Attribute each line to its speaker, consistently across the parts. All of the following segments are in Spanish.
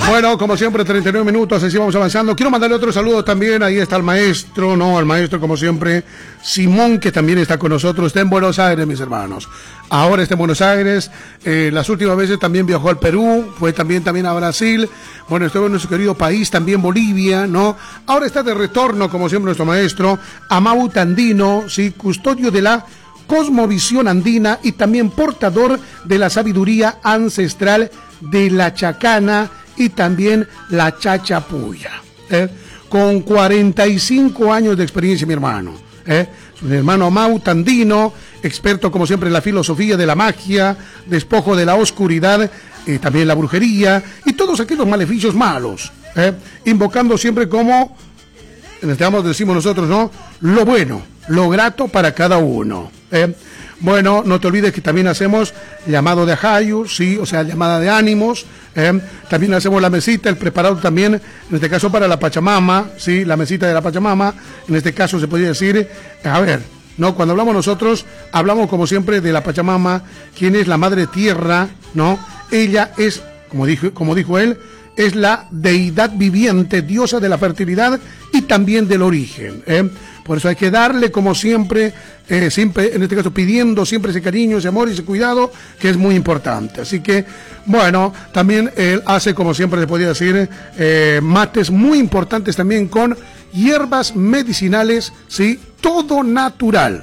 Speaker 1: Bueno, como siempre, 39 minutos, así vamos avanzando. Quiero mandarle otro saludo también, ahí está el maestro, ¿no? El maestro, como siempre, Simón, que también está con nosotros, está en Buenos Aires, mis hermanos. Ahora está en Buenos Aires, las últimas veces también viajó al Perú, fue también a Brasil, bueno, estuvo en nuestro querido país, también Bolivia, ¿no? Ahora está de retorno, como siempre, nuestro maestro, Amaut Andino, ¿sí? Custodio de la cosmovisión andina y también portador de la sabiduría ancestral de la chacana y también la chachapuya, con 45 años de experiencia, mi hermano, mi hermano Amaut Andino, experto como siempre en la filosofía de la magia, despojo de la oscuridad, también la brujería y todos aquellos maleficios malos, invocando siempre como, decimos nosotros, ¿no? Lo bueno, lo grato para cada uno. Bueno, no te olvides que también hacemos llamado de ajayu, sí, o sea, llamada de ánimos, también hacemos la mesita, el preparado también, en este caso para la Pachamama, sí, la mesita de la Pachamama, en este caso se podría decir, a ver, no, cuando hablamos nosotros, hablamos como siempre de la Pachamama, quien es la madre tierra, ¿no? Ella es, como dijo él, es la deidad viviente, diosa de la fertilidad y también del origen, Por eso hay que darle, como siempre, siempre, en este caso, pidiendo siempre ese cariño, ese amor y ese cuidado, que es muy importante. Así que, bueno, también él hace, como siempre se podría decir, mates muy importantes también con hierbas medicinales, ¿sí? Todo natural.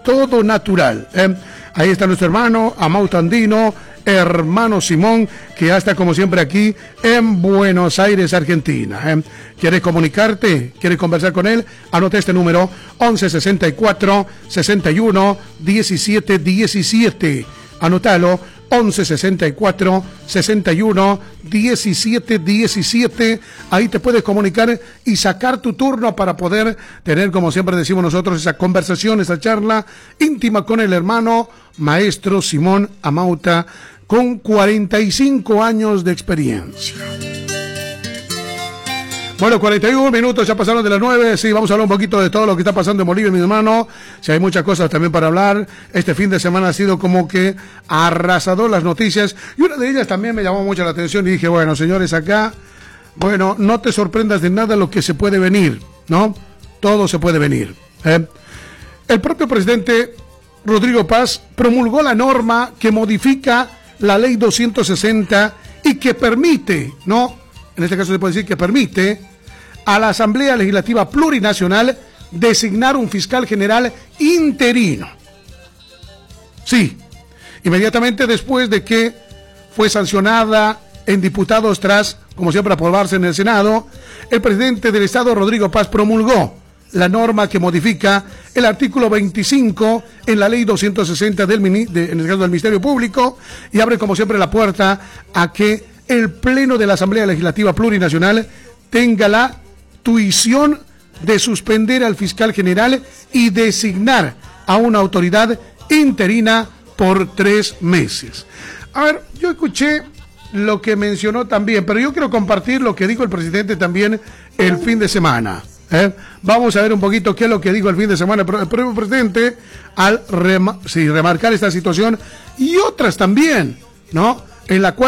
Speaker 1: Ahí está nuestro hermano, Amaut Andino, hermano Simón, que ya está como siempre aquí en Buenos Aires, Argentina. ¿Quieres comunicarte? ¿Quieres conversar con él? Anota este número, 1164 61 17 17. Anótalo, 1164 61 17 17. Ahí te puedes comunicar y sacar tu turno para poder tener, como siempre decimos nosotros, esa conversación, esa charla íntima con el hermano maestro Simón Amauta, con 45 años de experiencia. Bueno, 41 minutos, ya pasaron de las 9, sí, vamos a hablar un poquito de todo lo que está pasando en Bolivia, mi hermano. Si hay muchas cosas también para hablar. Este fin de semana ha sido como que arrasador las noticias, y una de ellas también me llamó mucho la atención y dije, bueno, señores, acá, bueno, no te sorprendas de nada lo que se puede venir, ¿no? Todo se puede venir. El propio presidente Rodrigo Paz promulgó la norma que modifica la ley 260 y que permite, ¿no? En este caso se puede decir que permite a la Asamblea Legislativa Plurinacional designar un fiscal general interino. Sí, inmediatamente después de que fue sancionada en diputados tras, como siempre, aprobarse en el Senado, el presidente del Estado, Rodrigo Paz, promulgó la norma que modifica el artículo 25 en la ley 260 en el caso del Ministerio Público, y abre como siempre la puerta a que el Pleno de la Asamblea Legislativa Plurinacional tenga la tuición de suspender al fiscal general y designar a una autoridad interina por 3 meses. A ver, yo escuché lo que mencionó también, pero yo quiero compartir lo que dijo el presidente también el fin de semana. Vamos a ver un poquito qué es lo que dijo el fin de semana el propio presidente al remarcar esta situación y otras también, ¿no? En la cual